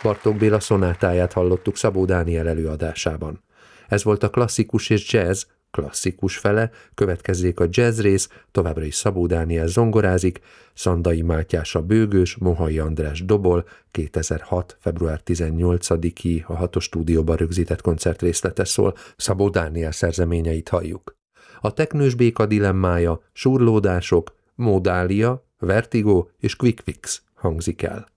Bartók Béla szonátáját hallottuk Szabó Dániel előadásában. Ez volt a klasszikus és jazz, klasszikus fele, következzék a jazz rész, továbbra is Szabó Dániel zongorázik, Szandai Mátyás a bőgős, Mohai András dobol, 2006. február 18-i a 6-os stúdióban rögzített koncertrészlete szól, Szabó Dániel szerzeményeit halljuk. A teknős béka dilemmája, súrlódások, Módália, Vertigo és Quick Fix hangzik el.